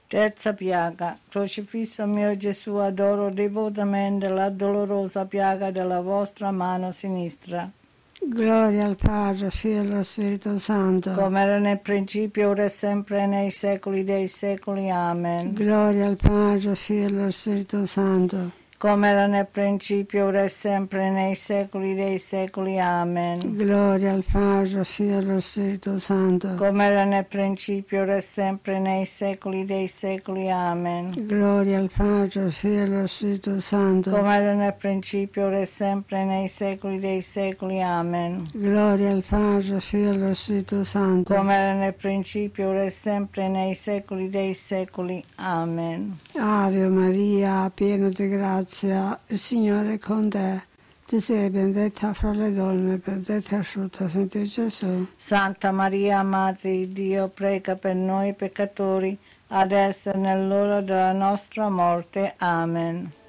Terza piaga. Crocifisso mio Gesù, adoro devotamente la dolorosa piaga della vostra mano sinistra. Gloria al Padre, Figlio e allo Spirito Santo. Come era nel principio, ora e sempre, nei secoli dei secoli. Amen. Gloria al Padre, Figlio e allo Spirito Santo. Come era nel principio, ora e sempre, nei secoli dei secoli. Amen. Gloria al Padre, Figlio e allo Spirito Santo. Come era nel principio, ora e sempre, nei secoli dei secoli. Amen. Gloria al Padre, Figlio e allo Spirito Santo. Come era nel principio, ora e sempre, nei secoli dei secoli. Amen. Gloria al Padre, Figlio e allo Spirito Santo. Come era nel principio, ora e sempre, nei secoli dei secoli. Amen. Ave Maria, piena di grazia, il Signore è con te. Tu sei benedetta fra le donne, benedetto è il frutto di Gesù. Santa Maria, Madre di Dio, prega per noi peccatori, adesso e nell'ora della nostra morte. Amen.